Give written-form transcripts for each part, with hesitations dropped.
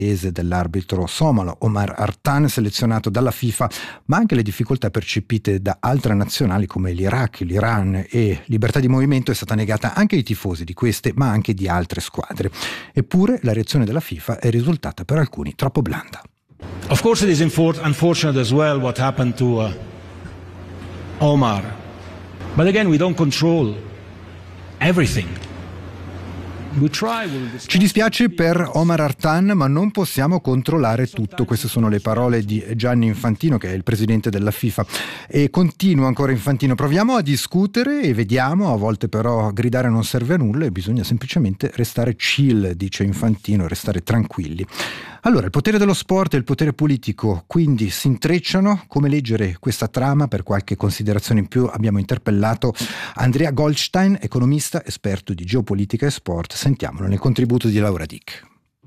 dell'arbitro somalo Omar Artan, selezionato dalla FIFA, ma anche le difficoltà percepite da altre nazionali come l'Iraq, l'Iran, e libertà di movimento è stata negata anche ai tifosi di queste ma anche di altre squadre. Eppure la reazione della FIFA è risultata per alcuni troppo blanda. Of course it is unfortunate as well what happened to Omar. But again, we don't control everything. Ci dispiace per Omar Artan, ma non possiamo controllare tutto. Queste sono le parole di Gianni Infantino, che è il presidente della FIFA. E continua ancora Infantino: proviamo a discutere e vediamo, a volte però gridare non serve a nulla e bisogna semplicemente restare chill, dice Infantino, restare tranquilli. Allora, il potere dello sport e il potere politico quindi si intrecciano. Come leggere questa trama? Per qualche considerazione in più abbiamo interpellato Andrea Goldstein, economista, esperto di geopolitica e sport. Sentiamolo nel contributo di Laura Dick.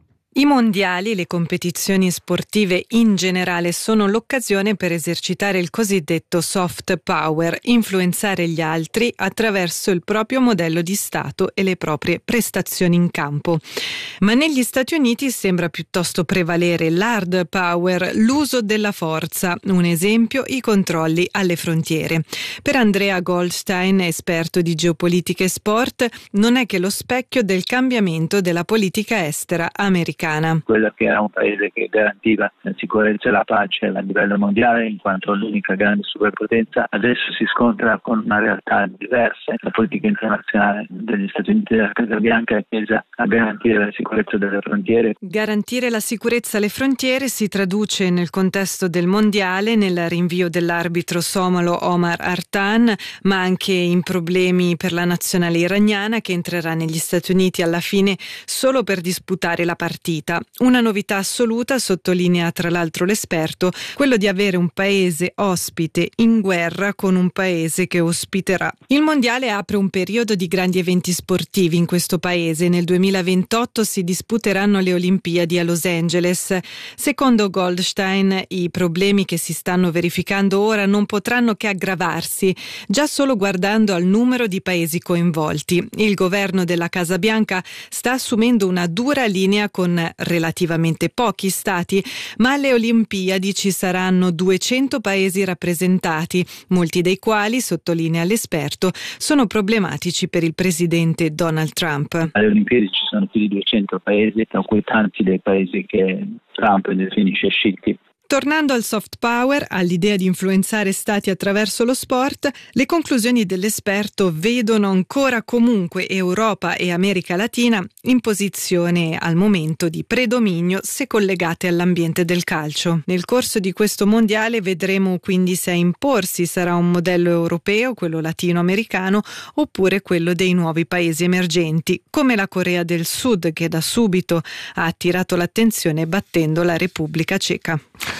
I mondiali, le competizioni sportive in generale, sono l'occasione per esercitare il cosiddetto soft power, influenzare gli altri attraverso il proprio modello di Stato e le proprie prestazioni in campo. Ma negli Stati Uniti sembra piuttosto prevalere l'hard power, l'uso della forza. Un esempio, i controlli alle frontiere. Per Andrea Goldstein, esperto di geopolitica e sport, non è che lo specchio del cambiamento della politica estera americana. Quello che era un paese che garantiva la sicurezza e la pace a livello mondiale in quanto l'unica grande superpotenza, adesso si scontra con una realtà diversa. La politica internazionale degli Stati Uniti della Casa Bianca è tesa a garantire la sicurezza delle frontiere. Garantire la sicurezza alle frontiere si traduce nel contesto del mondiale nel rinvio dell'arbitro somalo Omar Artan, ma anche in problemi per la nazionale iraniana che entrerà negli Stati Uniti alla fine solo per disputare la partita. Una novità assoluta, sottolinea tra l'altro l'esperto, quello di avere un paese ospite in guerra con un paese che ospiterà. Il mondiale apre un periodo di grandi eventi sportivi in questo paese. Nel 2028 si disputeranno le Olimpiadi a Los Angeles. Secondo Goldstein, i problemi che si stanno verificando ora non potranno che aggravarsi, già solo guardando al numero di paesi coinvolti. Il governo della Casa Bianca sta assumendo una dura linea con relativamente pochi stati, ma alle Olimpiadi ci saranno 200 paesi rappresentati, molti dei quali, sottolinea l'esperto, sono problematici per il presidente Donald Trump. Alle Olimpiadi ci sono più di 200 paesi, tra cui tanti dei paesi che Trump definisce scicchi. Tornando al soft power, all'idea di influenzare stati attraverso lo sport, le conclusioni dell'esperto vedono ancora comunque Europa e America Latina in posizione al momento di predominio se collegate all'ambiente del calcio. Nel corso di questo mondiale vedremo quindi se a imporsi sarà un modello europeo, quello latinoamericano, oppure quello dei nuovi paesi emergenti, come la Corea del Sud, che da subito ha attirato l'attenzione battendo la Repubblica Ceca.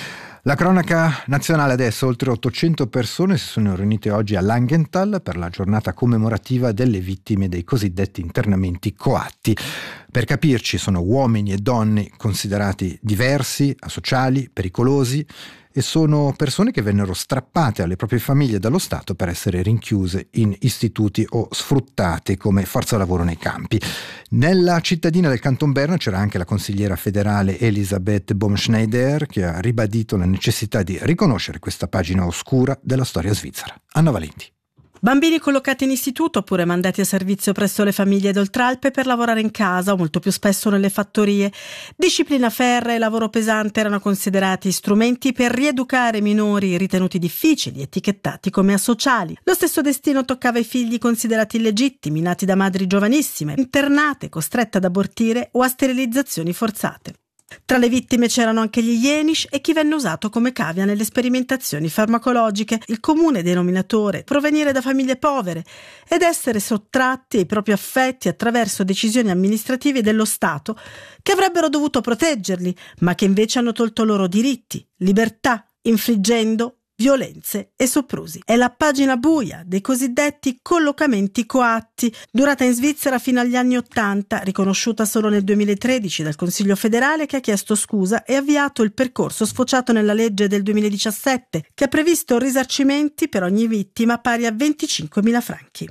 La cronaca nazionale adesso: oltre 800 persone si sono riunite oggi a Langenthal per la giornata commemorativa delle vittime dei cosiddetti internamenti coatti. Per capirci, sono uomini e donne considerati diversi, asociali, pericolosi, e sono persone che vennero strappate alle proprie famiglie dallo Stato per essere rinchiuse in istituti o sfruttate come forza lavoro nei campi. Nella cittadina del Canton Berna c'era anche la consigliera federale Elisabeth Baumschneider, che ha ribadito la necessità di riconoscere questa pagina oscura della storia svizzera. Anna Valenti. Bambini collocati in istituto oppure mandati a servizio presso le famiglie d'Oltralpe per lavorare in casa o molto più spesso nelle fattorie. Disciplina ferrea e lavoro pesante erano considerati strumenti per rieducare minori ritenuti difficili, etichettati come asociali. Lo stesso destino toccava i figli considerati illegittimi, nati da madri giovanissime, internate, costrette ad abortire o a sterilizzazioni forzate. Tra le vittime c'erano anche gli Yenish e chi venne usato come cavia nelle sperimentazioni farmacologiche, il comune denominatore provenire da famiglie povere ed essere sottratti ai propri affetti attraverso decisioni amministrative dello Stato che avrebbero dovuto proteggerli, ma che invece hanno tolto loro diritti, libertà, infliggendo violenze e soprusi. È la pagina buia dei cosiddetti collocamenti coatti, durata in Svizzera fino agli anni '80, riconosciuta solo nel 2013 dal Consiglio federale, che ha chiesto scusa e avviato il percorso sfociato nella legge del 2017, che ha previsto risarcimenti per ogni vittima pari a 25.000 franchi.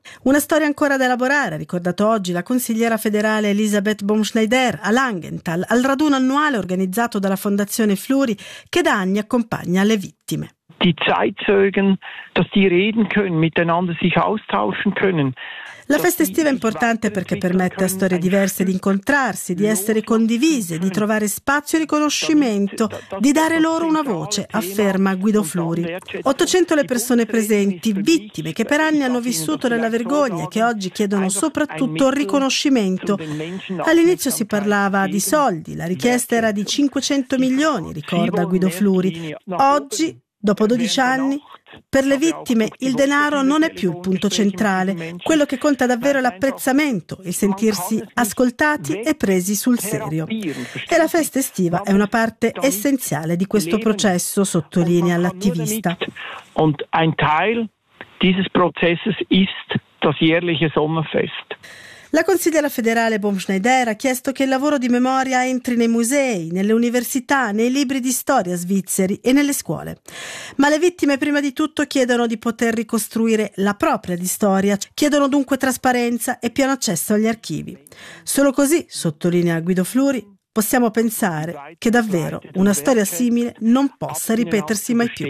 Una storia ancora da elaborare, ha ricordato oggi la consigliera federale Elisabeth Baumschneider a Langenthal, al raduno annuale organizzato dalla Fondazione Fluri che da anni accompagna le vittime. Die Zeitzeugen, dass die reden können, miteinander sich austauschen können. La festa estiva è importante perché permette a storie diverse di incontrarsi, di essere condivise, di trovare spazio e riconoscimento, di dare loro una voce, afferma Guido Fluri. 800 le persone presenti, vittime che per anni hanno vissuto nella vergogna e che oggi chiedono soprattutto riconoscimento. All'inizio si parlava di soldi, la richiesta era di 500 milioni, ricorda Guido Fluri. Oggi, dopo 12 anni, per le vittime il denaro non è più il punto centrale. Quello che conta davvero è l'apprezzamento, il sentirsi ascoltati e presi sul serio. E la festa estiva è una parte essenziale di questo processo, sottolinea l'attivista. Und ein Teil dieses Prozesses ist das jährliche Sommerfest. La consigliera federale Baumschneider ha chiesto che il lavoro di memoria entri nei musei, nelle università, nei libri di storia svizzeri e nelle scuole. Ma le vittime prima di tutto chiedono di poter ricostruire la propria di storia, chiedono dunque trasparenza e pieno accesso agli archivi. Solo così, sottolinea Guido Fluri, possiamo pensare che davvero una storia simile non possa ripetersi mai più.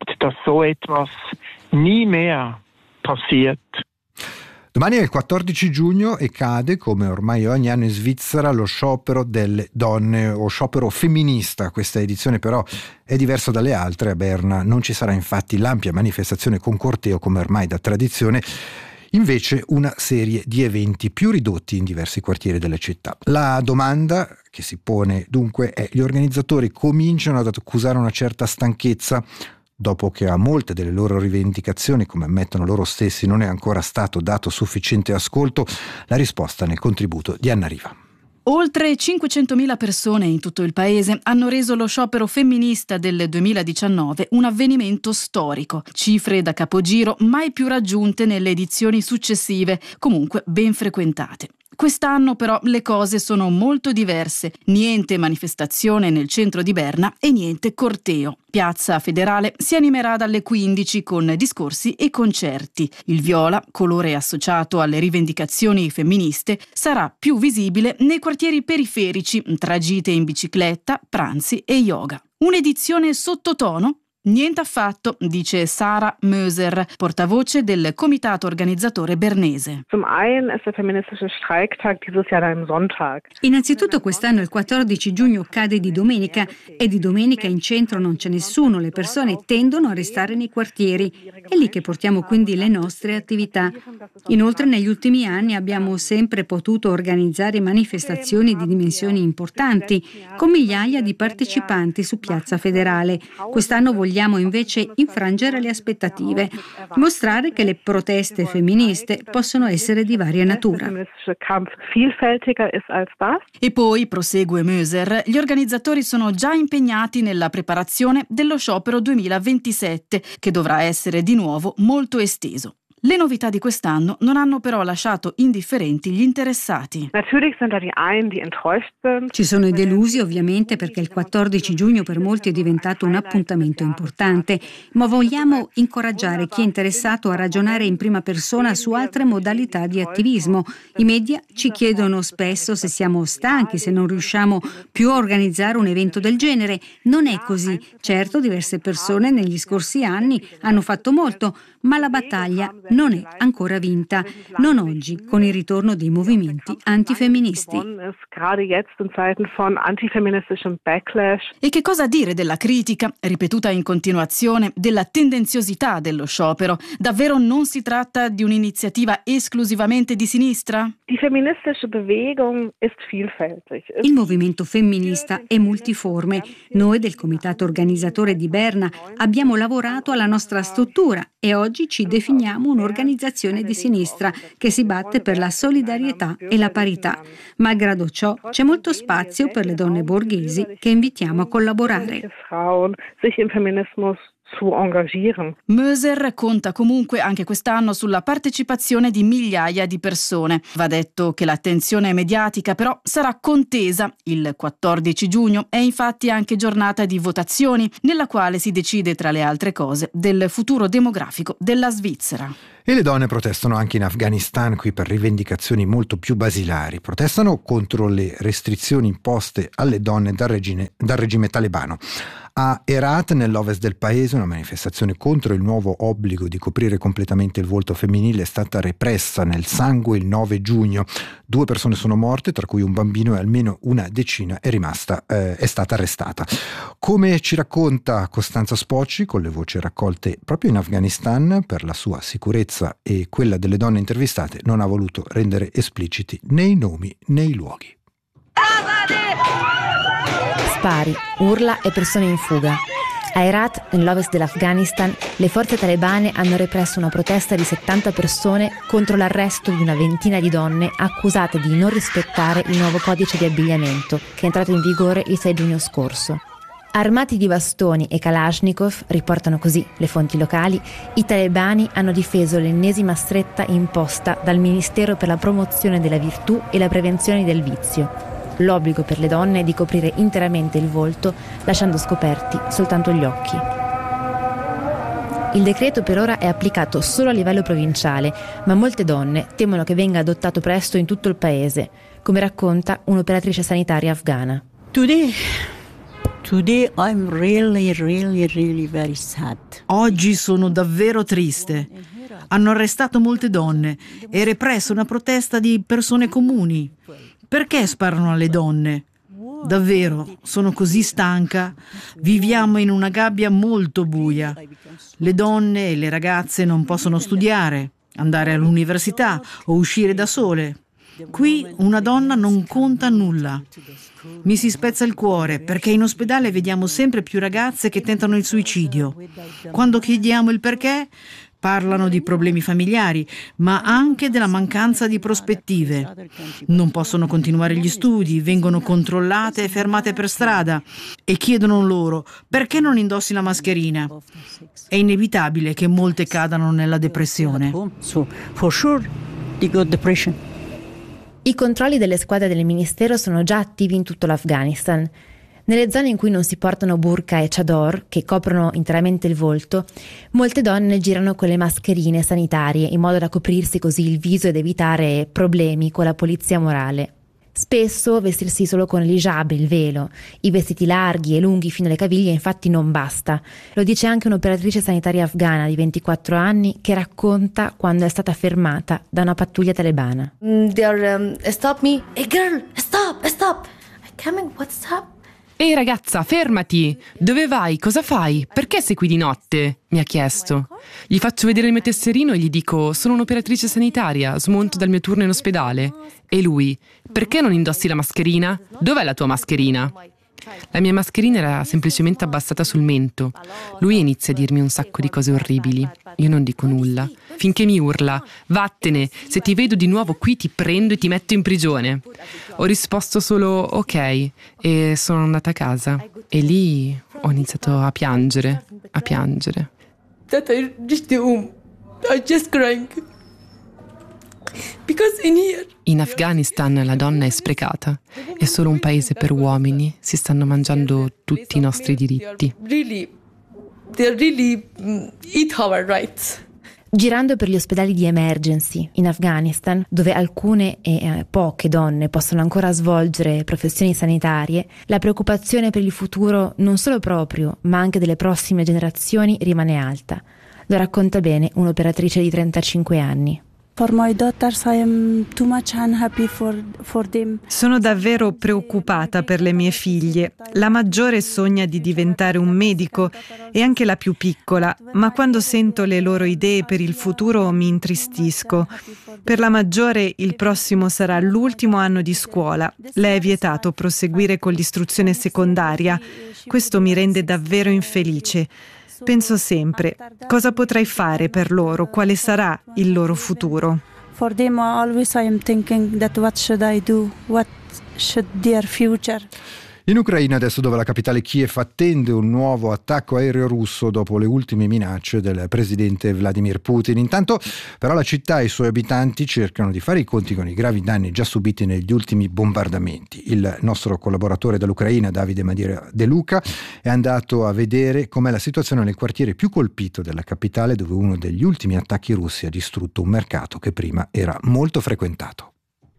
Domani è il 14 giugno e cade, come ormai ogni anno in Svizzera, lo sciopero delle donne o sciopero femminista. Questa edizione però è diversa dalle altre. A Berna non ci sarà infatti l'ampia manifestazione con corteo come ormai da tradizione, invece una serie di eventi più ridotti in diversi quartieri delle città. La domanda che si pone dunque è: gli organizzatori cominciano ad accusare una certa stanchezza dopo che a molte delle loro rivendicazioni, come ammettono loro stessi, non è ancora stato dato sufficiente ascolto? La risposta nel contributo di Anna Riva. Oltre 500.000 persone in tutto il paese hanno reso lo sciopero femminista del 2019 un avvenimento storico. Cifre da capogiro mai più raggiunte nelle edizioni successive, comunque ben frequentate. Quest'anno però le cose sono molto diverse. Niente manifestazione nel centro di Berna e niente corteo. Piazza Federale si animerà dalle 15 con discorsi e concerti. Il viola, colore associato alle rivendicazioni femministe, sarà più visibile nei quartieri periferici, tra gite in bicicletta, pranzi e yoga. Un'edizione sottotono? Niente affatto, dice Sara Möser, portavoce del comitato organizzatore bernese. Innanzitutto quest'anno il 14 giugno cade di domenica e di domenica in centro non c'è nessuno, le persone tendono a restare nei quartieri. È lì che portiamo quindi le nostre attività. Inoltre negli ultimi anni abbiamo sempre potuto organizzare manifestazioni di dimensioni importanti, con migliaia di partecipanti su Piazza Federale. Quest'anno vogliamo invece infrangere le aspettative, mostrare che le proteste femministe possono essere di varia natura. E poi, prosegue Möser, gli organizzatori sono già impegnati nella preparazione dello sciopero 2027, che dovrà essere di nuovo molto esteso. Le novità di quest'anno non hanno però lasciato indifferenti gli interessati. Ci sono i delusi ovviamente perché il 14 giugno per molti è diventato un appuntamento importante, ma vogliamo incoraggiare chi è interessato a ragionare in prima persona su altre modalità di attivismo. I media ci chiedono spesso se siamo stanchi, se non riusciamo più a organizzare un evento del genere. Non è così. Certo, diverse persone negli scorsi anni hanno fatto molto, ma la battaglia non è ancora vinta, non oggi con il ritorno dei movimenti antifemministi. E che cosa dire della critica, ripetuta in continuazione, della tendenziosità dello sciopero? Davvero non si tratta di un'iniziativa esclusivamente di sinistra? Il movimento femminista è multiforme. Noi del comitato organizzatore di Berna abbiamo lavorato alla nostra struttura e oggi ci definiamo un'organizzazione di sinistra che si batte per la solidarietà e la parità. Malgrado ciò, c'è molto spazio per le donne borghesi che invitiamo a collaborare. Möser conta comunque anche quest'anno sulla partecipazione di migliaia di persone. Va detto che l'attenzione mediatica però sarà contesa. Il 14 giugno è infatti anche giornata di votazioni, nella quale si decide tra le altre cose del futuro demografico della Svizzera. E le donne protestano anche in Afghanistan, qui per rivendicazioni molto più basilari. Protestano contro le restrizioni imposte alle donne dal regime talebano. A Herat, nell'ovest del paese, una manifestazione contro il nuovo obbligo di coprire completamente il volto femminile è stata repressa nel sangue il 9 giugno. 2 persone sono morte, tra cui un bambino, e almeno una decina è stata arrestata. Come ci racconta Costanza Spocci, con le voci raccolte proprio in Afghanistan, per la sua sicurezza e quella delle donne intervistate, non ha voluto rendere espliciti né i nomi né i luoghi. Spari, urla e persone in fuga. A Herat, nell'ovest dell'Afghanistan, le forze talebane hanno represso una protesta di 70 persone contro l'arresto di una ventina di donne accusate di non rispettare il nuovo codice di abbigliamento che è entrato in vigore il 6 giugno scorso. Armati di bastoni e Kalashnikov, riportano così le fonti locali, i talebani hanno difeso l'ennesima stretta imposta dal Ministero per la promozione della virtù e la prevenzione del vizio. L'obbligo per le donne di coprire interamente il volto, lasciando scoperti soltanto gli occhi. Il decreto per ora è applicato solo a livello provinciale, ma molte donne temono che venga adottato presto in tutto il paese, come racconta un'operatrice sanitaria afghana. Today I'm really very sad. Oggi sono davvero triste. Hanno arrestato molte donne e represso una protesta di persone comuni. Perché sparano alle donne? Davvero, sono così stanca. Viviamo in una gabbia molto buia. Le donne e le ragazze non possono studiare, andare all'università o uscire da sole. Qui una donna non conta nulla. Mi si spezza il cuore perché in ospedale vediamo sempre più ragazze che tentano il suicidio. Quando chiediamo il perché, parlano di problemi familiari, ma anche della mancanza di prospettive. Non possono continuare gli studi, vengono controllate e fermate per strada e chiedono loro perché non indossi la mascherina. È inevitabile che molte cadano nella depressione. I controlli delle squadre del ministero sono già attivi in tutto l'Afghanistan. Nelle zone in cui non si portano burqa e chador, che coprono interamente il volto, molte donne girano con le mascherine sanitarie in modo da coprirsi così il viso ed evitare problemi con la polizia morale. Spesso vestirsi solo con l'hijab, il velo, i vestiti larghi e lunghi fino alle caviglie infatti non basta. Lo dice anche un'operatrice sanitaria afghana di 24 anni che racconta quando è stata fermata da una pattuglia talebana. Stop me. Hey girl, stop. I'm coming, what's up? Ehi ragazza, fermati! Dove vai? Cosa fai? Perché sei qui di notte? Mi ha chiesto. Gli faccio vedere il mio tesserino e gli dico: sono un'operatrice sanitaria, smonto dal mio turno in ospedale. E lui: perché non indossi la mascherina? Dov'è la tua mascherina? La mia mascherina era semplicemente abbassata sul mento. Lui inizia a dirmi un sacco di cose orribili. Io non dico nulla, finché mi urla: vattene, se ti vedo di nuovo qui ti prendo e ti metto in prigione. Ho risposto solo ok e sono andata a casa. E lì ho iniziato a piangere. I just crying. In Afghanistan la donna è sprecata. È solo un paese per uomini. Si stanno mangiando tutti i nostri diritti. They really eat our rights. Girando per gli ospedali di emergency in Afghanistan, dove alcune e poche donne possono ancora svolgere professioni sanitarie, la preoccupazione per il futuro non solo proprio, ma anche delle prossime generazioni rimane alta. Lo racconta bene un'operatrice di 35 anni. For my daughters, I am too much unhappy for them. Sono davvero preoccupata per le mie figlie. La maggiore sogna di diventare un medico e anche la più piccola, ma quando sento le loro idee per il futuro mi intristisco. Per la maggiore il prossimo sarà l'ultimo anno di scuola. Le è vietato proseguire con l'istruzione secondaria. Questo mi rende davvero infelice. Penso sempre, cosa potrei fare per loro? Quale sarà il loro futuro? For them always I am thinking that what should I do? What should their future? In Ucraina adesso, dove la capitale Kiev attende un nuovo attacco aereo russo dopo le ultime minacce del presidente Vladimir Putin. Intanto però la città e i suoi abitanti cercano di fare i conti con i gravi danni già subiti negli ultimi bombardamenti. Il nostro collaboratore dall'Ucraina, Davide Madia De Luca, è andato a vedere com'è la situazione nel quartiere più colpito della capitale, dove uno degli ultimi attacchi russi ha distrutto un mercato che prima era molto frequentato.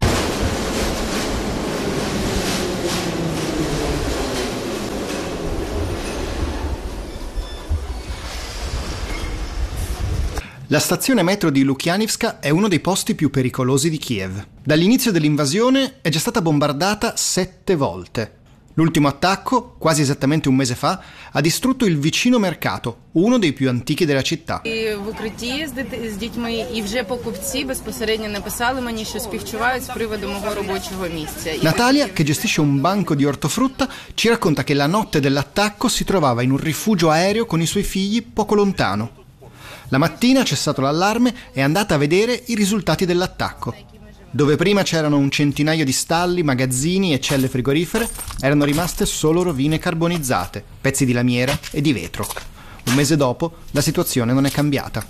La stazione metro di Lukyanivska è uno dei posti più pericolosi di Kiev. Dall'inizio dell'invasione è già stata bombardata 7 volte. L'ultimo attacco, quasi esattamente un mese fa, ha distrutto il vicino mercato, uno dei più antichi della città. В укритті з дітьми і вже покупці безпосередньо написали мені, що співчувають з приводу мого робочого місця. Natalia, che gestisce un banco di ortofrutta, ci racconta che la notte dell'attacco si trovava in un rifugio aereo con i suoi figli poco lontano. La mattina ha cessato l'allarme e è andata a vedere i risultati dell'attacco. Dove prima c'erano un centinaio di stalli, magazzini e celle frigorifere, erano rimaste solo rovine carbonizzate, pezzi di lamiera e di vetro. Un mese dopo la situazione non è cambiata.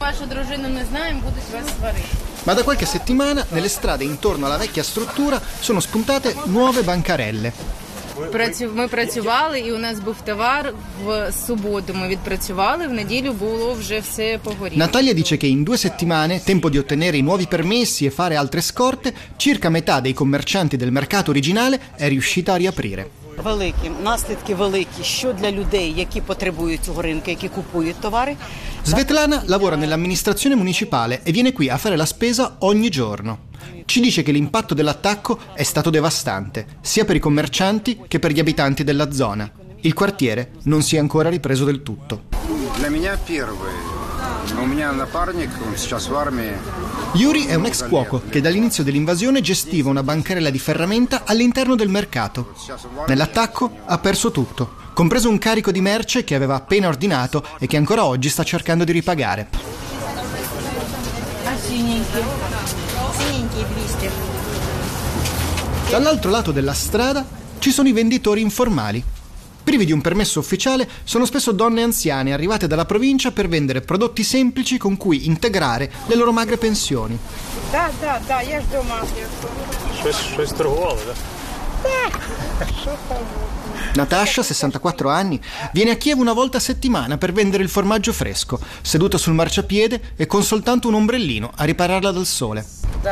Ma da qualche settimana nelle strade intorno alla vecchia struttura sono spuntate nuove bancarelle. Ми працювали, і у нас був товар. В суботу ми відпрацювали, в неділю було вже все погоріло. Natalia dice che in 2 settimane, tempo di ottenere i nuovi permessi e fare altre scorte, circa metà dei commercianti del mercato originale è riuscita a riaprire. Великі, наслідки великі, що для людей, які потребують цього ринку, які купують товари. Svetlana lavora nell'amministrazione municipale e viene qui a fare la spesa ogni giorno. Ci dice che l'impatto dell'attacco è stato devastante, sia per i commercianti che per gli abitanti della zona. Il quartiere non si è ancora ripreso del tutto. Yuri è un ex cuoco che dall'inizio dell'invasione gestiva una bancarella di ferramenta all'interno del mercato. Nell'attacco ha perso tutto, compreso un carico di merce che aveva appena ordinato e che ancora oggi sta cercando di ripagare. Dall'altro lato della strada ci sono i venditori informali. Privi di un permesso ufficiale, sono spesso donne anziane arrivate dalla provincia per vendere prodotti semplici con cui integrare le loro magre pensioni. Natasha, 64 anni, viene a Kiev una volta a settimana per vendere il formaggio fresco, seduta sul marciapiede e con soltanto un ombrellino a ripararla dal sole.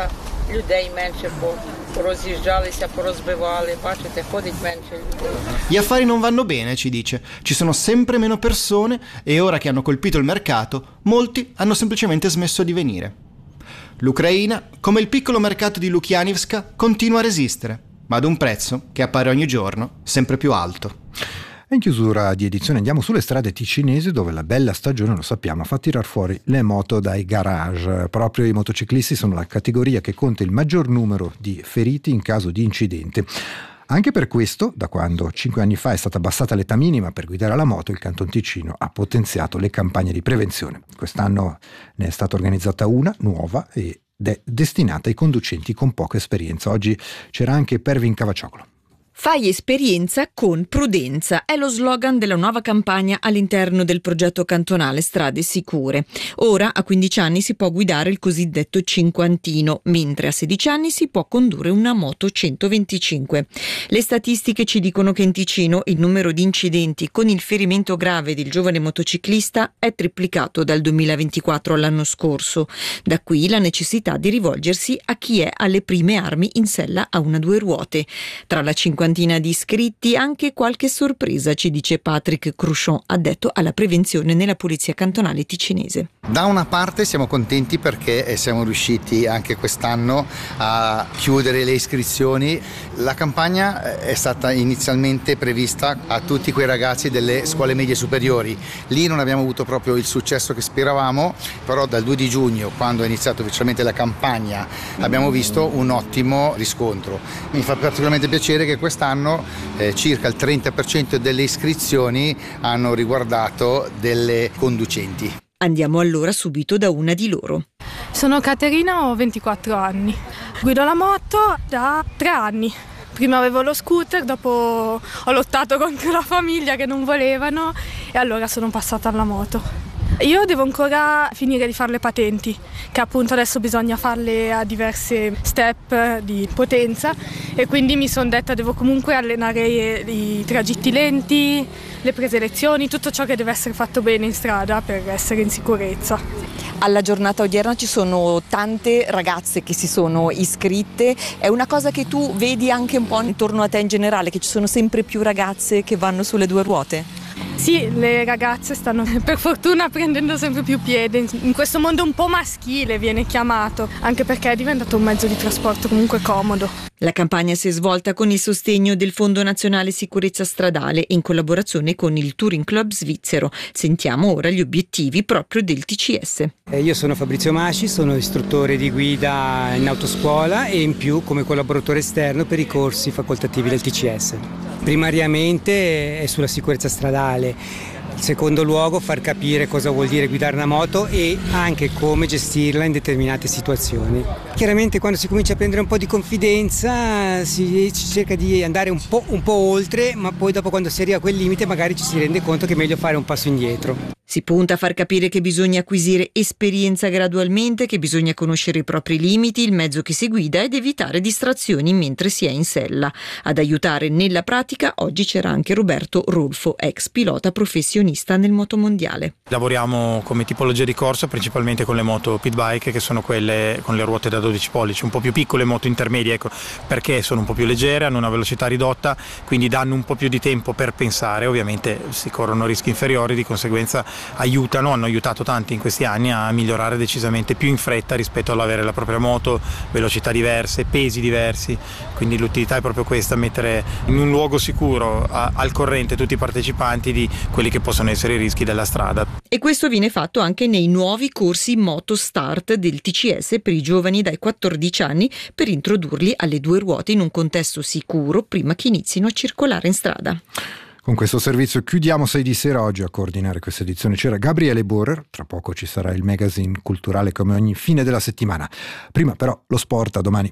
Людей менше пороз'їжджалися, порозбивали, бачите, ходить менше людей. Gli affari non vanno bene, ci dice. Ci sono sempre meno persone e ora che hanno colpito il mercato, molti hanno semplicemente smesso di venire. L'Ucraina, come il piccolo mercato di Lukyanivska, continua a resistere, ma ad un prezzo che appare ogni giorno sempre più alto. In chiusura di edizione andiamo sulle strade ticinesi, dove la bella stagione, lo sappiamo, fa tirar fuori le moto dai garage. Proprio i motociclisti sono la categoria che conta il maggior numero di feriti in caso di incidente. Anche per questo, da quando 5 anni fa è stata abbassata l'età minima per guidare la moto, il Canton Ticino ha potenziato le campagne di prevenzione. Quest'anno ne è stata organizzata una nuova ed è destinata ai conducenti con poca esperienza. Oggi c'era anche Pervin Cavaciocolo. Fai esperienza con prudenza è lo slogan della nuova campagna all'interno del progetto cantonale Strade Sicure. Ora a 15 anni si può guidare il cosiddetto cinquantino, mentre a 16 anni si può condurre una moto 125. Le statistiche ci dicono che in Ticino il numero di incidenti con il ferimento grave del giovane motociclista è triplicato dal 2024 all'anno scorso. Da qui la necessità di rivolgersi a chi è alle prime armi in sella a una 2 ruote. Tra la cinquantina di iscritti anche qualche sorpresa, ci dice Patrick Cruchon, addetto alla prevenzione nella polizia cantonale ticinese. Da una parte siamo contenti perché siamo riusciti anche quest'anno a chiudere le iscrizioni. La campagna è stata inizialmente prevista a tutti quei ragazzi delle scuole medie superiori. Lì non abbiamo avuto proprio il successo che speravamo, però dal 2 di giugno, quando è iniziata ufficialmente la campagna, abbiamo visto un ottimo riscontro. Mi fa particolarmente piacere che quest'anno circa il 30% delle iscrizioni hanno riguardato delle conducenti. Andiamo allora subito da una di loro. Sono Caterina, ho 24 anni. Guido la moto da 3 anni. Prima avevo lo scooter, dopo ho lottato contro la famiglia che non volevano e allora sono passata alla moto. Io devo ancora finire di fare le patenti, che appunto adesso bisogna farle a diverse step di potenza, e quindi mi sono detta devo comunque allenare i tragitti lenti, le preselezioni, tutto ciò che deve essere fatto bene in strada per essere in sicurezza. Alla giornata odierna ci sono tante ragazze che si sono iscritte, è una cosa che tu vedi anche un po' intorno a te in generale, che ci sono sempre più ragazze che vanno sulle 2 ruote? Sì, le ragazze stanno per fortuna prendendo sempre più piede in questo mondo un po' maschile, viene chiamato, anche perché è diventato un mezzo di trasporto comunque comodo. La campagna si è svolta con il sostegno del Fondo Nazionale Sicurezza Stradale in collaborazione con il Touring Club svizzero. Sentiamo ora gli obiettivi proprio del TCS. Io sono Fabrizio Masci, sono istruttore di guida in autoscuola e in più come collaboratore esterno per i corsi facoltativi del TCS. Primariamente è sulla sicurezza stradale. In secondo luogo far capire cosa vuol dire guidare una moto e anche come gestirla in determinate situazioni. Chiaramente quando si comincia a prendere un po' di confidenza si cerca di andare un po' oltre, ma poi dopo quando si arriva a quel limite magari ci si rende conto che è meglio fare un passo indietro. Si punta a far capire che bisogna acquisire esperienza gradualmente, che bisogna conoscere i propri limiti, il mezzo che si guida ed evitare distrazioni mentre si è in sella. Ad aiutare nella pratica oggi c'era anche Roberto Rolfo, ex pilota professionista nel motomondiale. Lavoriamo come tipologia di corsa principalmente con le moto pit bike, che sono quelle con le ruote da 12 pollici, un po' più piccole, moto intermedie, perché sono un po' più leggere, hanno una velocità ridotta, quindi danno un po' più di tempo per pensare, ovviamente si corrono rischi inferiori, di conseguenza hanno aiutato tanti in questi anni a migliorare decisamente più in fretta rispetto all'avere la propria moto, velocità diverse, pesi diversi, quindi l'utilità è proprio questa, mettere in un luogo sicuro al corrente tutti i partecipanti di quelli che possono essere i rischi della strada. E questo viene fatto anche nei nuovi corsi Moto Start del TCS per i giovani dai 14 anni, per introdurli alle 2 ruote in un contesto sicuro prima che inizino a circolare in strada. Con questo servizio chiudiamo 6 di sera. Oggi a coordinare questa edizione c'era Gabriele Borer, tra poco ci sarà il magazine culturale come ogni fine della settimana. Prima però lo sport, a domani.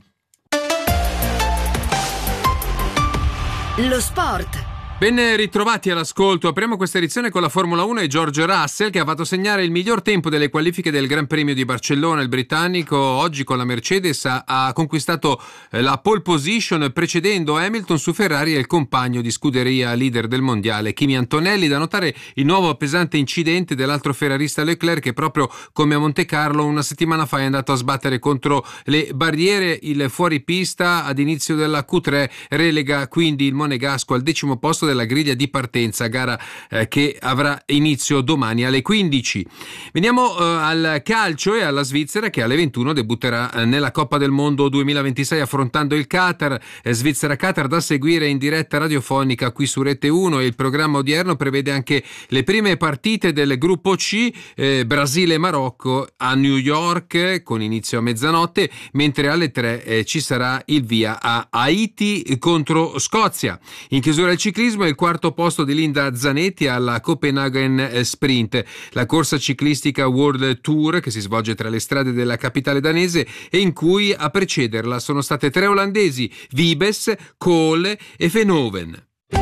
Lo sport. Ben ritrovati all'ascolto. Apriamo questa edizione con la Formula 1 e George Russell, che ha fatto segnare il miglior tempo delle qualifiche del Gran Premio di Barcellona. Il britannico oggi con la Mercedes ha conquistato la pole position, precedendo Hamilton su Ferrari e il compagno di scuderia leader del mondiale Kimi Antonelli. Da notare il nuovo pesante incidente dell'altro ferrarista Leclerc, che proprio come a Monte Carlo una settimana fa è andato a sbattere contro le barriere. Il fuoripista ad inizio della Q3 relega quindi il monegasco al 10° posto della griglia di partenza, gara che avrà inizio domani alle 15. Veniamo al calcio e alla Svizzera, che alle 21 debutterà nella Coppa del Mondo 2026 affrontando il Qatar. Svizzera-Qatar da seguire in diretta radiofonica qui su Rete 1, e il programma odierno prevede anche le prime partite del gruppo C, Brasile e Marocco a New York con inizio a mezzanotte, mentre alle 3 ci sarà il via a Haiti contro Scozia. In chiusura il ciclismo, il 4° posto di Linda Zanetti alla Copenaghen Sprint, la corsa ciclistica World Tour che si svolge tra le strade della capitale danese e in cui a precederla sono state 3 olandesi, Wiebes, Cole e Veenhoven.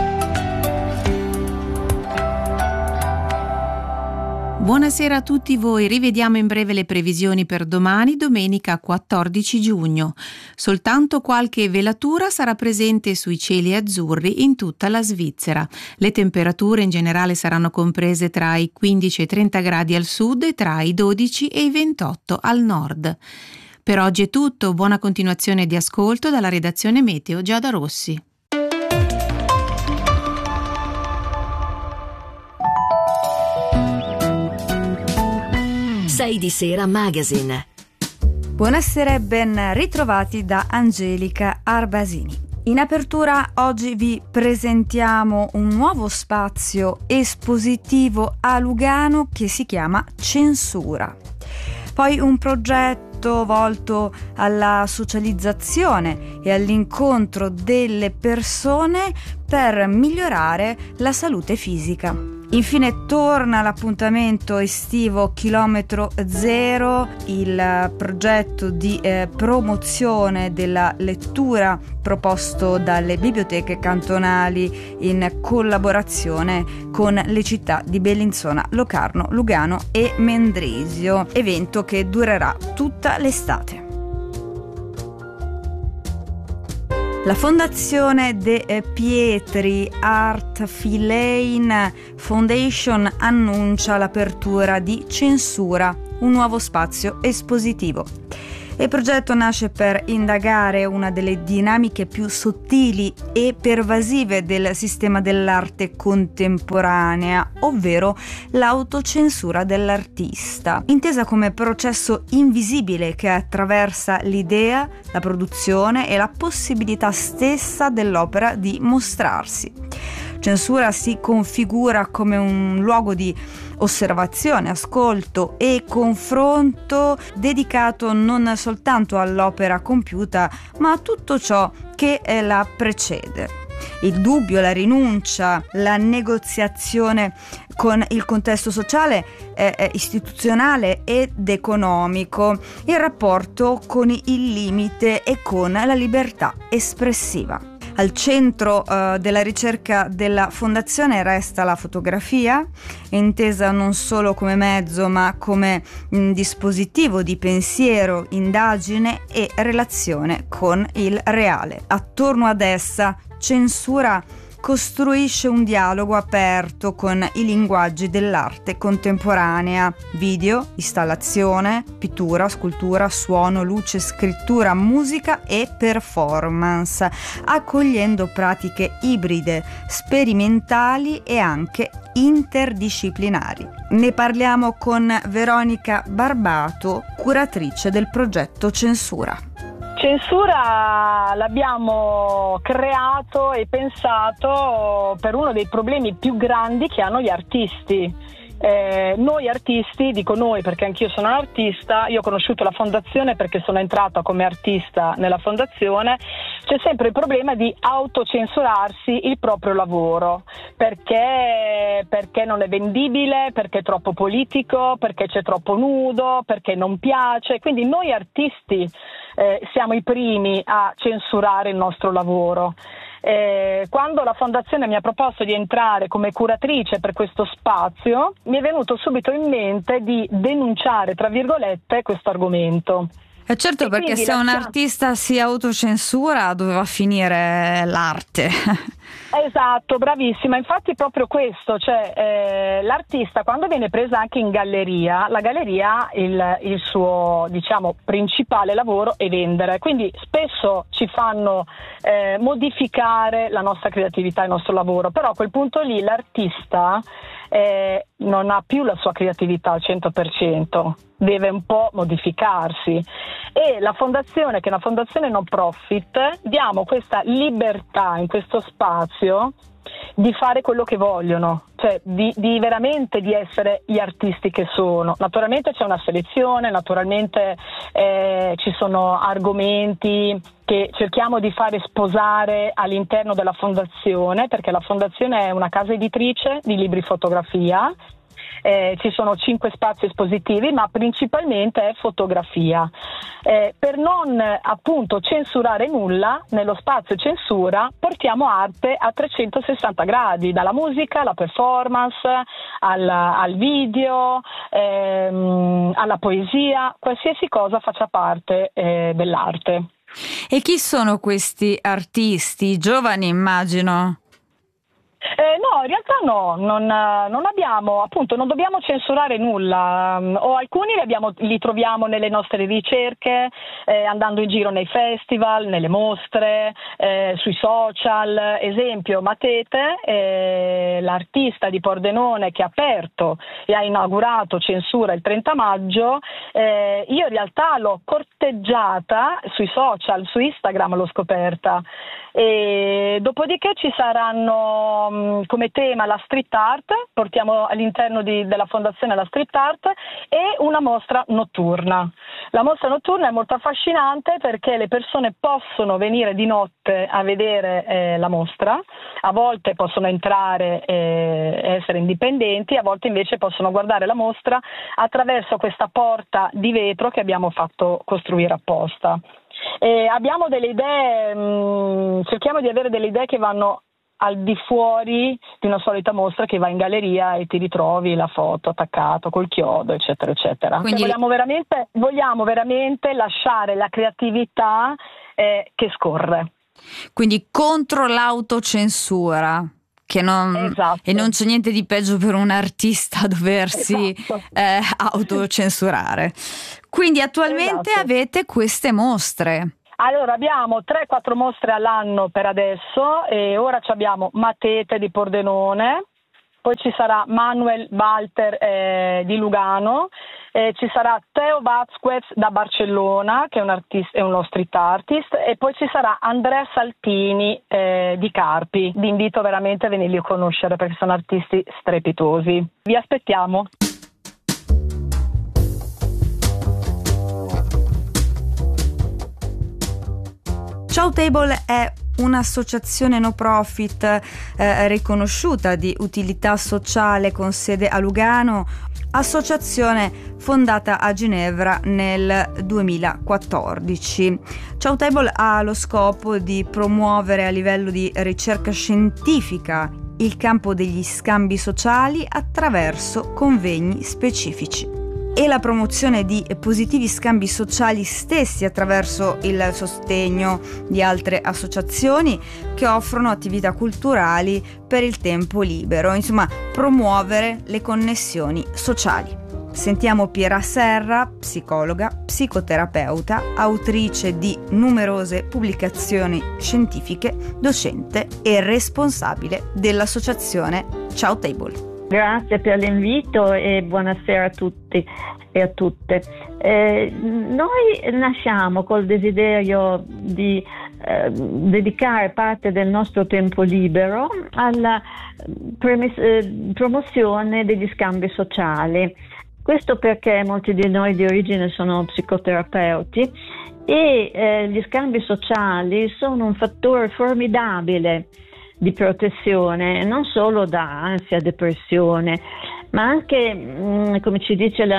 Buonasera a tutti voi, rivediamo in breve le previsioni per domani, domenica 14 giugno. Soltanto qualche velatura sarà presente sui cieli azzurri in tutta la Svizzera. Le temperature in generale saranno comprese tra i 15 e i 30 gradi al sud e tra i 12 e i 28 al nord. Per oggi è tutto, buona continuazione di ascolto dalla redazione Meteo Giada Rossi. 6 di sera magazine. Buonasera e ben ritrovati da Angelica Arbasini. In apertura oggi vi presentiamo un nuovo spazio espositivo a Lugano che si chiama Censura. Poi un progetto volto alla socializzazione e all'incontro delle persone per migliorare la salute fisica. Infine torna l'appuntamento estivo Chilometro Zero, il progetto di promozione della lettura proposto dalle biblioteche cantonali in collaborazione con le città di Bellinzona, Locarno, Lugano e Mendrisio, evento che durerà tutta l'estate. La Fondazione De Pietri Art Filane Foundation annuncia l'apertura di Censura, un nuovo spazio espositivo. Il progetto nasce per indagare una delle dinamiche più sottili e pervasive del sistema dell'arte contemporanea, ovvero l'autocensura dell'artista, intesa come processo invisibile che attraversa l'idea, la produzione e la possibilità stessa dell'opera di mostrarsi. Censura si configura come un luogo di osservazione, ascolto e confronto dedicato non soltanto all'opera compiuta, ma a tutto ciò che la precede. Il dubbio, la rinuncia, la negoziazione con il contesto sociale, istituzionale ed economico, il rapporto con il limite e con la libertà espressiva. Al centro della ricerca della Fondazione resta la fotografia, intesa non solo come mezzo ma come dispositivo di pensiero, indagine e relazione con il reale. Attorno ad essa, Censura costruisce un dialogo aperto con i linguaggi dell'arte contemporanea: video, installazione, pittura, scultura, suono, luce, scrittura, musica e performance, accogliendo pratiche ibride, sperimentali e anche interdisciplinari. Ne parliamo con Veronica Barbato, curatrice del progetto Censura. Censura l'abbiamo creato e pensato per uno dei problemi più grandi che hanno gli artisti. Noi artisti, dico noi perché anch'io sono un artista, io ho conosciuto la fondazione perché sono entrata come artista nella fondazione. C'è sempre il problema di autocensurarsi il proprio lavoro, perché non è vendibile, perché è troppo politico, perché c'è troppo nudo, perché non piace. Quindi noi artisti siamo i primi a censurare il nostro lavoro. Quando la fondazione mi ha proposto di entrare come curatrice per questo spazio, mi è venuto subito in mente di denunciare, tra virgolette, questo argomento. Certo, perché se un artista si autocensura dove va a finire l'arte? Esatto, bravissima, infatti proprio questo, cioè l'artista quando viene presa anche in galleria, la galleria il suo, diciamo, principale lavoro è vendere, quindi spesso ci fanno modificare la nostra creatività, il nostro lavoro, però a quel punto lì l'artista non ha più la sua creatività al 100%, deve un po' modificarsi, e la fondazione, che è una fondazione non profit, diamo questa libertà in questo spazio di fare quello che vogliono, cioè di veramente di essere gli artisti che sono. Naturalmente c'è una selezione, naturalmente ci sono argomenti che cerchiamo di fare sposare all'interno della fondazione, perché la fondazione è una casa editrice di libri fotografia. Ci sono 5 spazi espositivi, ma principalmente è fotografia. Per non appunto censurare nulla, nello spazio censura portiamo arte a 360 gradi, dalla musica alla performance, al video, alla poesia, qualsiasi cosa faccia parte dell'arte. E chi sono questi artisti? Giovani, immagino. No, in realtà no, non abbiamo, appunto, non dobbiamo censurare nulla, o alcuni li troviamo nelle nostre ricerche, andando in giro nei festival, nelle mostre, sui social. Esempio, Matete, l'artista di Pordenone che ha aperto e ha inaugurato Censura il 30 maggio, io in realtà l'ho corteggiata sui social, su Instagram l'ho scoperta. E dopodiché ci saranno come tema la street art, portiamo all'interno della fondazione la street art e una mostra notturna. La mostra notturna è molto affascinante perché le persone possono venire di notte a vedere la mostra, a volte possono entrare e essere indipendenti, a volte invece possono guardare la mostra attraverso questa porta di vetro che abbiamo fatto costruire apposta. Abbiamo delle idee, cerchiamo di avere delle idee che vanno al di fuori di una solita mostra che va in galleria e ti ritrovi la foto attaccato col chiodo, eccetera, eccetera. Quindi vogliamo veramente lasciare la creatività che scorre. Quindi contro l'autocensura. Che esatto. E non c'è niente di peggio per un artista a doversi autocensurare. Quindi attualmente avete queste mostre. Allora abbiamo 3-4 mostre all'anno per adesso e ora abbiamo Matete di Pordenone, poi ci sarà Manuel Walter di Lugano, ci sarà Theo Vázquez da Barcellona che è uno street artist e poi ci sarà Andrea Saltini di Carpi. Vi invito veramente a venirli a conoscere perché sono artisti strepitosi. Vi aspettiamo. Ciao Table è un'associazione no profit riconosciuta di utilità sociale con sede a Lugano, associazione fondata a Ginevra nel 2014. Ciao Table ha lo scopo di promuovere a livello di ricerca scientifica il campo degli scambi sociali attraverso convegni specifici e la promozione di positivi scambi sociali stessi attraverso il sostegno di altre associazioni che offrono attività culturali per il tempo libero, insomma promuovere le connessioni sociali. Sentiamo Piera Serra, psicologa, psicoterapeuta, autrice di numerose pubblicazioni scientifiche, docente e responsabile dell'associazione Ciao Table. Grazie per l'invito e buonasera a tutti e a tutte. Noi nasciamo col desiderio di dedicare parte del nostro tempo libero alla promozione degli scambi sociali. Questo perché molti di noi di origine sono psicoterapeuti e gli scambi sociali sono un fattore formidabile di protezione, non solo da ansia, depressione, ma anche, come ci dice la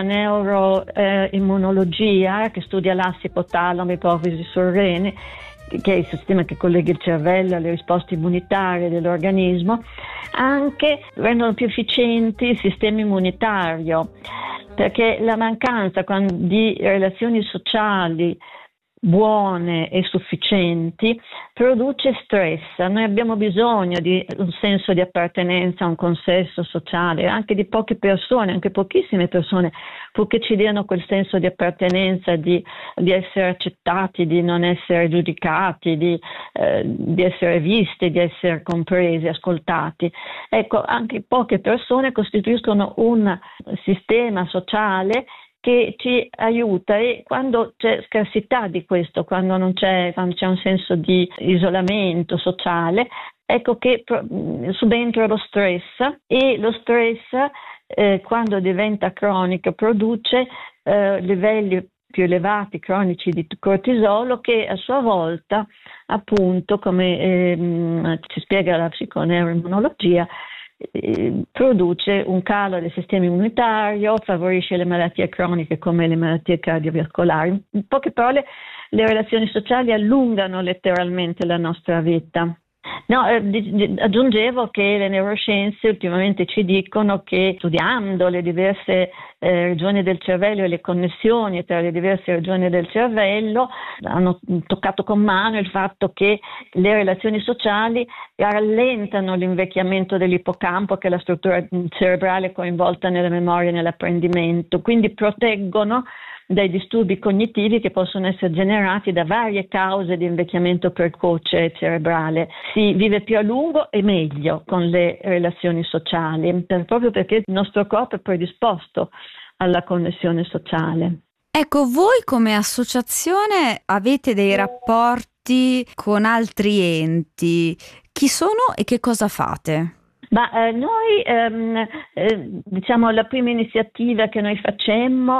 neuroimmunologia, che studia l'asse ipotalamo, ipofisi, surrene, che è il sistema che collega il cervello alle risposte immunitarie dell'organismo, anche rendono più efficienti il sistema immunitario, perché la mancanza di relazioni sociali buone e sufficienti produce stress. Noi abbiamo bisogno di un senso di appartenenza a un consesso sociale, anche di poche persone, anche pochissime persone, purché ci diano quel senso di appartenenza, di essere accettati, di non essere giudicati, di essere visti, di essere compresi, ascoltati. Ecco, anche poche persone costituiscono un sistema sociale che ci aiuta, e quando c'è scarsità di questo, quando c'è un senso di isolamento sociale, ecco che subentra lo stress, e lo stress quando diventa cronico produce livelli più elevati cronici di cortisolo, che a sua volta, appunto, come ci spiega la psiconeuroimmunologia, produce un calo del sistema immunitario, favorisce le malattie croniche come le malattie cardiovascolari. In poche parole, le relazioni sociali allungano letteralmente la nostra vita. Aggiungevo che le neuroscienze ultimamente ci dicono che, studiando le diverse regioni del cervello e le connessioni tra le diverse regioni del cervello, hanno toccato con mano il fatto che le relazioni sociali rallentano l'invecchiamento dell'ippocampo, che è la struttura cerebrale coinvolta nella memoria e nell'apprendimento, quindi proteggono dai disturbi cognitivi che possono essere generati da varie cause di invecchiamento precoce cerebrale. Si vive più a lungo e meglio con le relazioni sociali, proprio perché il nostro corpo è predisposto alla connessione sociale. Ecco, voi come associazione avete dei rapporti con altri enti. Chi sono e che cosa fate? Noi diciamo la prima iniziativa che noi facemmo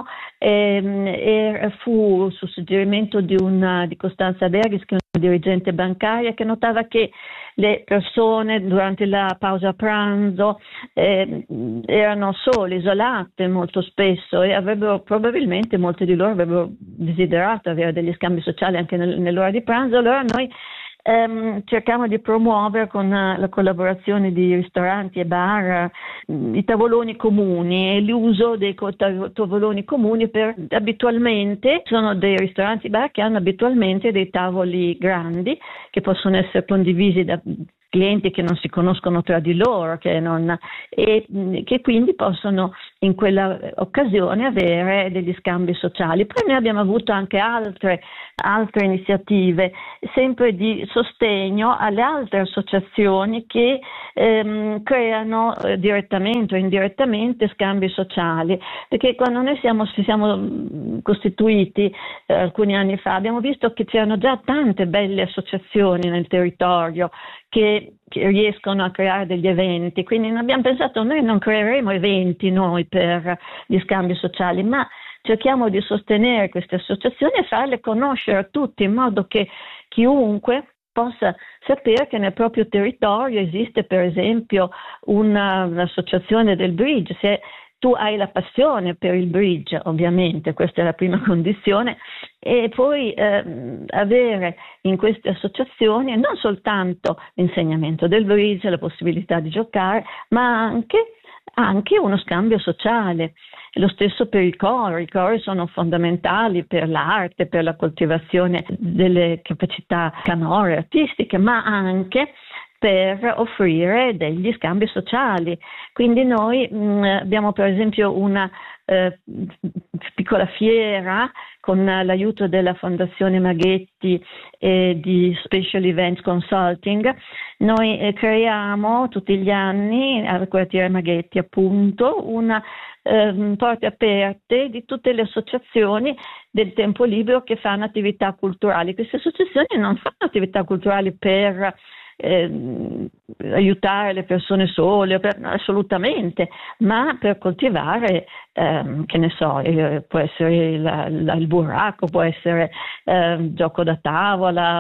fu su suggerimento di Costanza Berghis, che è una dirigente bancaria, che notava che le persone durante la pausa pranzo erano sole, isolate molto spesso, e probabilmente molti di loro avrebbero desiderato avere degli scambi sociali anche nell'ora di pranzo. Allora noi cerchiamo di promuovere con la collaborazione di ristoranti e bar i tavoloni comuni e l'uso dei tavoloni comuni. Abitualmente sono dei ristoranti e bar che hanno abitualmente dei tavoli grandi che possono essere condivisi da clienti che non si conoscono tra di loro e che quindi possono in quella occasione avere degli scambi sociali. Poi noi abbiamo avuto anche altre iniziative, sempre di sostegno alle altre associazioni che creano direttamente o indirettamente scambi sociali, perché quando noi ci siamo costituiti alcuni anni fa abbiamo visto che c'erano già tante belle associazioni nel territorio che riescono a creare degli eventi, quindi abbiamo pensato noi non creeremo eventi noi per gli scambi sociali, ma cerchiamo di sostenere queste associazioni e farle conoscere a tutti, in modo che chiunque possa sapere che nel proprio territorio esiste per esempio un'associazione del bridge. Se tu hai la passione per il bridge, ovviamente, questa è la prima condizione, e poi avere in queste associazioni non soltanto l'insegnamento del bridge, la possibilità di giocare, ma anche uno scambio sociale. Lo stesso per i cori sono fondamentali per l'arte, per la coltivazione delle capacità canore, artistiche, ma anche per offrire degli scambi sociali. Quindi noi abbiamo per esempio una piccola fiera con l'aiuto della Fondazione Maghetti e di Special Events Consulting. Noi creiamo tutti gli anni al quartiere Maghetti appunto una porte aperte di tutte le associazioni del tempo libero che fanno attività culturali. Queste associazioni non fanno attività culturali per aiutare le persone sole, assolutamente, ma per coltivare, che ne so, può essere il burraco, può essere gioco da tavola,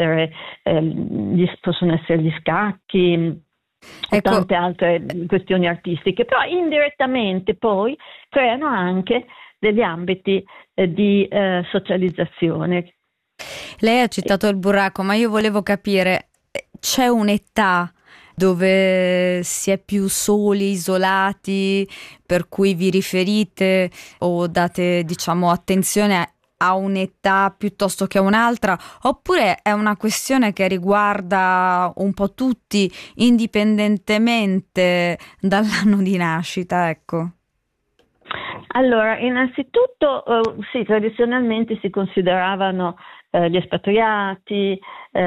possono essere gli scacchi, ecco, tante altre questioni artistiche, però indirettamente poi creano anche degli ambiti di socializzazione. Lei ha citato il burraco, ma io volevo capire, c'è un'età dove si è più soli, isolati, per cui vi riferite o date, diciamo, attenzione a un'età piuttosto che a un'altra, oppure è una questione che riguarda un po' tutti, indipendentemente dall'anno di nascita, ecco? Allora, innanzitutto sì, tradizionalmente si consideravano gli espatriati,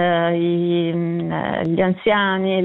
gli anziani,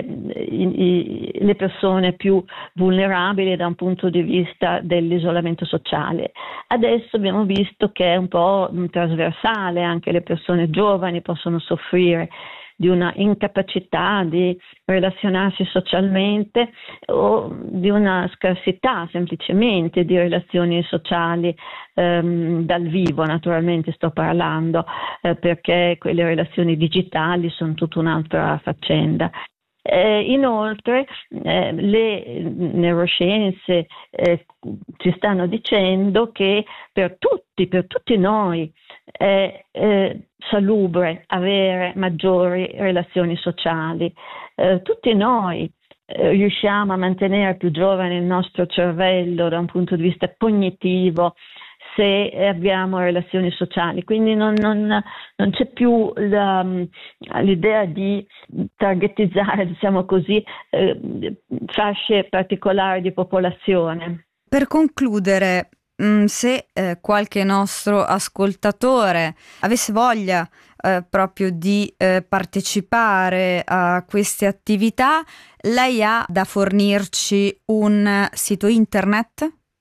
le persone più vulnerabili da un punto di vista dell'isolamento sociale. Adesso abbiamo visto che è un po' trasversale, anche le persone giovani possono soffrire di una incapacità di relazionarsi socialmente o di una scarsità semplicemente di relazioni sociali dal vivo, naturalmente sto parlando, perché quelle relazioni digitali sono tutta un'altra faccenda. Inoltre le neuroscienze ci stanno dicendo che per tutti noi è salubre avere maggiori relazioni sociali. Tutti noi riusciamo a mantenere più giovane il nostro cervello da un punto di vista cognitivo se abbiamo relazioni sociali, quindi non c'è più l'idea di targetizzare, diciamo così, fasce particolari di popolazione. Per concludere, se qualche nostro ascoltatore avesse voglia proprio di partecipare a queste attività, lei ha da fornirci un sito internet?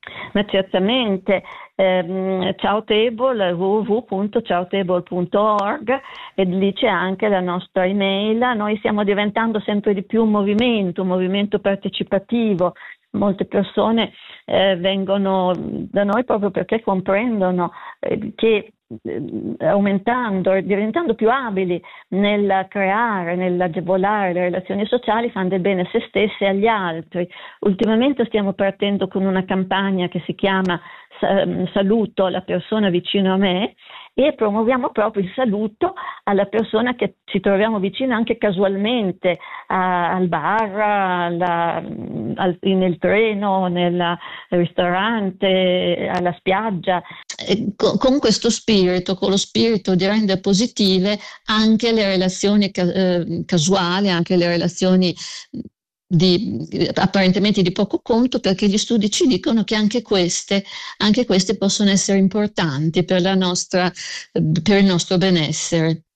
Ma certamente, Ciaotable, www.ciaotable.org, e lì c'è anche la nostra email. Noi stiamo diventando sempre di più un movimento partecipativo. Molte persone vengono da noi proprio perché comprendono che aumentando e diventando più abili nel creare, nell'agevolare le relazioni sociali, fanno del bene a se stessi e agli altri. Ultimamente stiamo partendo con una campagna che si chiama Saluto la persona vicino a me, e promuoviamo proprio il saluto alla persona che ci troviamo vicino anche casualmente, al bar, nel treno, nel ristorante, alla spiaggia. Con questo spirito, con lo spirito di rendere positive anche le relazioni casuali, anche le relazioni apparentemente di poco conto, perché gli studi ci dicono che anche queste possono essere importanti per il nostro benessere.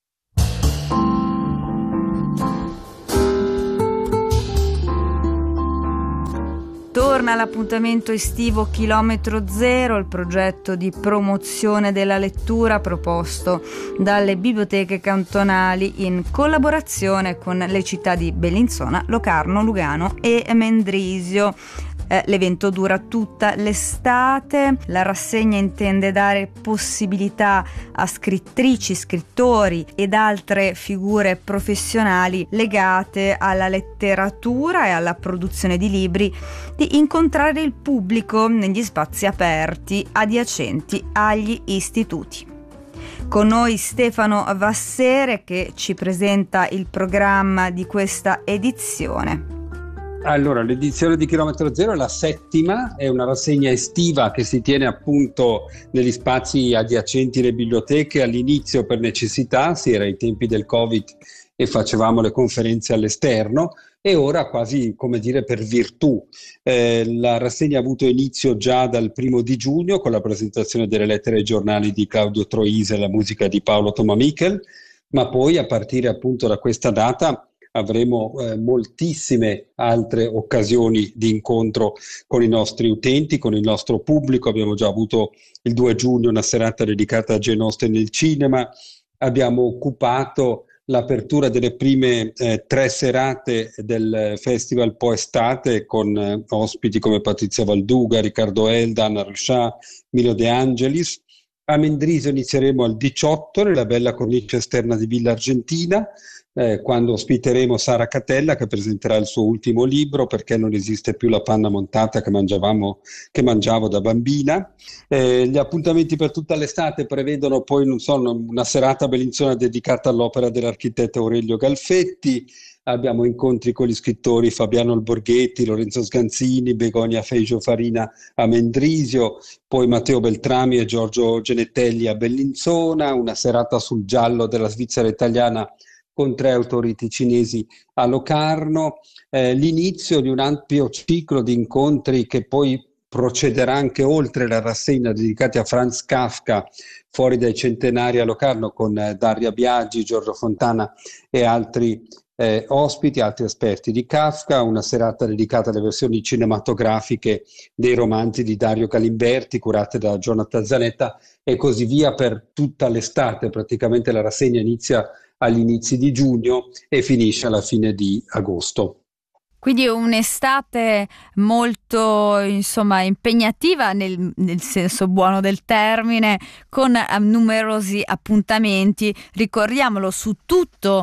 Torna l'appuntamento estivo Chilometro Zero, il progetto di promozione della lettura proposto dalle biblioteche cantonali in collaborazione con le città di Bellinzona, Locarno, Lugano e Mendrisio. L'evento dura tutta l'estate, la rassegna intende dare possibilità a scrittrici, scrittori ed altre figure professionali legate alla letteratura e alla produzione di libri di incontrare il pubblico negli spazi aperti adiacenti agli istituti. Con noi Stefano Vassere, che ci presenta il programma di questa edizione. Allora, l'edizione di Chilometro Zero è la 7ª, è una rassegna estiva che si tiene appunto negli spazi adiacenti alle biblioteche. All'inizio per necessità, si era ai tempi del Covid e facevamo le conferenze all'esterno, e ora quasi come dire per virtù. La rassegna ha avuto inizio già dal 1 di giugno con la presentazione delle lettere ai giornali di Claudio Troise e la musica di Paolo Tomamichel, ma poi a partire appunto da questa data avremo moltissime altre occasioni di incontro con i nostri utenti, con il nostro pubblico. Abbiamo già avuto il 2 giugno una serata dedicata a Jane Austen nel cinema, abbiamo occupato l'apertura delle prime 3 serate del Festival Poestate con ospiti come Patrizia Valduga, Riccardo Elda, Anna Ruscià, Milo De Angelis. A Mendrisio inizieremo al 18 nella bella cornice esterna di Villa Argentina, quando ospiteremo Sara Catella, che presenterà il suo ultimo libro, Perché non esiste più la panna montata che mangiavo da bambina. Gli appuntamenti per tutta l'estate prevedono poi una serata a Bellinzona dedicata all'opera dell'architetto Aurelio Galfetti. Abbiamo incontri con gli scrittori Fabiano Alborghetti, Lorenzo Sganzini, Begonia Feigio Farina a Mendrisio, poi Matteo Beltrami e Giorgio Genettelli a Bellinzona, una serata sul giallo della Svizzera italiana con 3 autori ticinesi a Locarno, l'inizio di un ampio ciclo di incontri che poi procederà anche oltre la rassegna dedicata a Franz Kafka, fuori dai centenari a Locarno, con Daria Biaggi, Giorgio Fontana e altri ospiti, altri esperti di Kafka, una serata dedicata alle versioni cinematografiche dei romanzi di Dario Galimberti, curate da Jonathan Zanetta, e così via per tutta l'estate. Praticamente la rassegna inizia agli inizi di giugno e finisce alla fine di agosto. Quindi un'estate molto impegnativa nel senso buono del termine, con numerosi appuntamenti. Ricordiamolo su tutto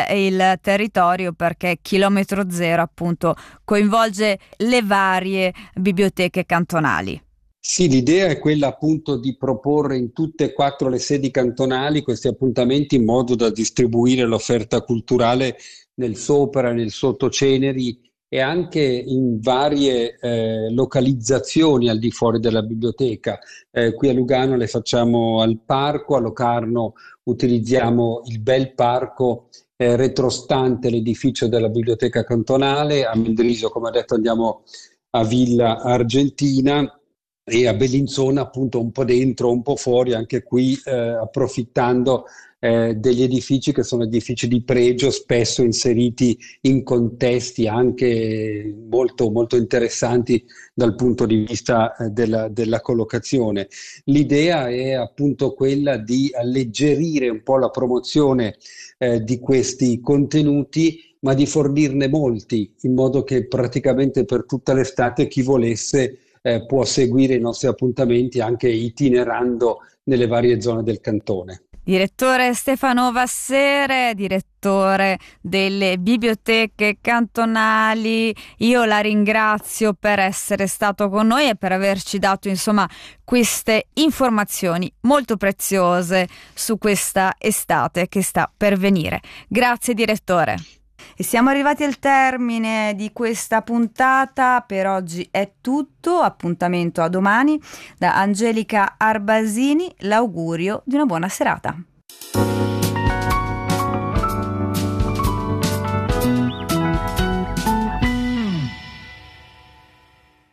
il territorio, perché Chilometro Zero appunto coinvolge le varie biblioteche cantonali. Sì, l'idea è quella appunto di proporre in tutte e 4 le sedi cantonali questi appuntamenti in modo da distribuire l'offerta culturale nel sopra, nel sottoceneri e anche in varie localizzazioni al di fuori della biblioteca. Qui a Lugano le facciamo al parco, a Locarno utilizziamo il bel parco retrostante l'edificio della biblioteca cantonale, a Mendrisio, come ho detto, andiamo a Villa Argentina. e a Bellinzona appunto un po' dentro, un po' fuori, anche qui approfittando degli edifici che sono edifici di pregio, spesso inseriti in contesti anche molto, molto interessanti dal punto di vista della collocazione. L'idea è appunto quella di alleggerire un po' la promozione di questi contenuti, ma di fornirne molti, in modo che praticamente per tutta l'estate chi volesse può seguire i nostri appuntamenti anche itinerando nelle varie zone del cantone. Direttore Stefano Vassere, direttore delle biblioteche cantonali, io la ringrazio per essere stato con noi e per averci dato insomma queste informazioni molto preziose su questa estate che sta per venire. Grazie direttore. E siamo arrivati al termine di questa puntata, per oggi è tutto, appuntamento a domani. Da Angelica Arbasini l'augurio di una buona serata.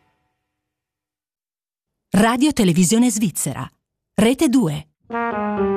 Radio Televisione Svizzera, Rete 2.